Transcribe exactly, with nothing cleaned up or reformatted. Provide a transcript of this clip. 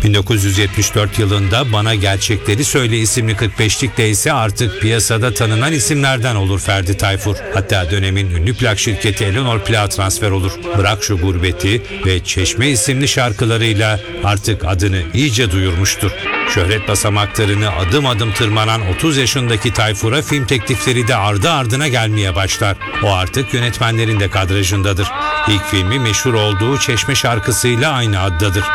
bin dokuz yüz yetmiş dört yılında Bana Gerçekleri Söyle isimli kırk beşlikte ise artık piyasada tanınan isimlerden olur Ferdi Tayfur. Hatta dönemin ünlü plak şirketi Eleanor Plak'a transfer olur. Bırak Şu Gurbeti ve Çeşme isimli şarkılarıyla artık adını iyice duyurmuştur. Şöhret basamaklarını adım adım tırmanan otuz yaşındaki Tayfur'a film teklifleri de ardı ardına gelmeye başlar. O artık yönetmenlerin de kadrajındadır. İlk filmi meşhur olduğu Çeşme şarkısıyla aynı addadır.